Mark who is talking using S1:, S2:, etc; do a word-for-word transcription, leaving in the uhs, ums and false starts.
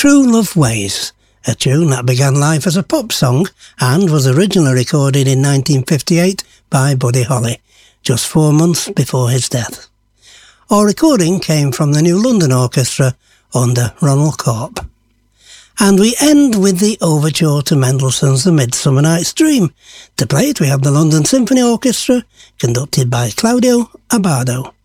S1: True Love Ways, a tune that began life as a pop song and was originally recorded in nineteen fifty-eight by Buddy Holly, just four months before his death. Our recording came from the New London Orchestra under Ronald Corp. And we end with the overture to Mendelssohn's The Midsummer Night's Dream. To play it we have the London Symphony Orchestra, conducted by Claudio Abbado.